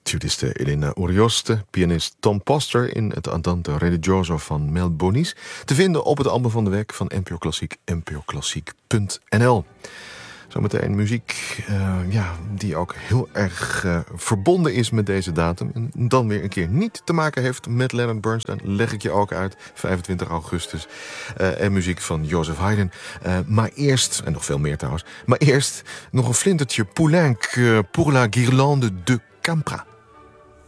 Giudiste Elena Urioste, pianist Tom Poster in het Andante Religioso van Mel Bonis, te vinden op het album van de week van NPO Klassiek, npoklassiek.nl. Zometeen muziek die ook heel erg verbonden is met deze datum. En dan weer een keer niet te maken heeft met Leonard Bernstein. Leg ik je ook uit, 25 augustus. En muziek van Joseph Haydn. Maar eerst, en nog veel meer trouwens. Maar eerst nog een flintertje Poulenc pour la guirlande de Campra.